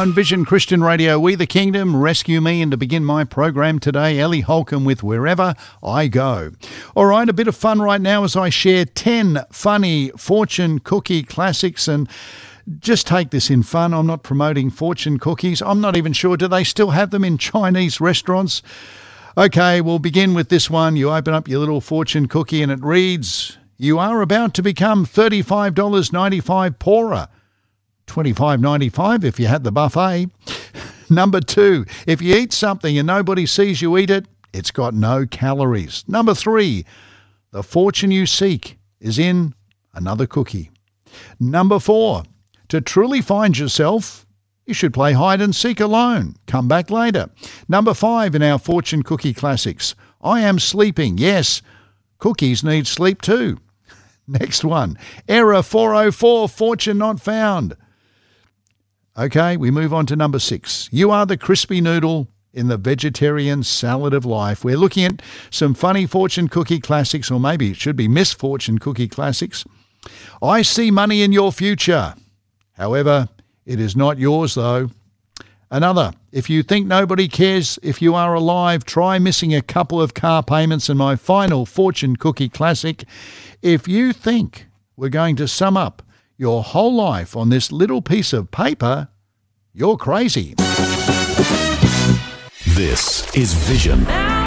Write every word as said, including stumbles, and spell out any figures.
On Vision Christian Radio, We the Kingdom, Rescue Me, and to begin my program today, Ellie Holcomb with Wherever I Go. All right, a bit of fun right now as I share ten funny fortune cookie classics, and just take this in fun. I'm not promoting fortune cookies. I'm not even sure, do they still have them in Chinese restaurants? Okay, we'll begin with this one. You open up your little fortune cookie and it reads, you are about to become thirty-five dollars and ninety-five cents poorer. twenty-five dollars and ninety-five cents if you had the buffet. Number two, if you eat something and nobody sees you eat it, it's got no calories. Number three, the fortune you seek is in another cookie. Number four, to truly find yourself, you should play hide and seek alone. Come back later. Number five in our fortune cookie classics, I am sleeping. Yes, cookies need sleep too. Next one, error four oh four, fortune not found. Okay, we move on to number six. You are the crispy noodle in the vegetarian salad of life. We're looking at some funny fortune cookie classics, or maybe it should be misfortune cookie classics. I see money in your future. However, it is not yours though. Another, if you think nobody cares if you are alive, try missing a couple of car payments. And my final fortune cookie classic, if you think we're going to sum up your whole life on this little piece of paper, you're crazy. This is Vision.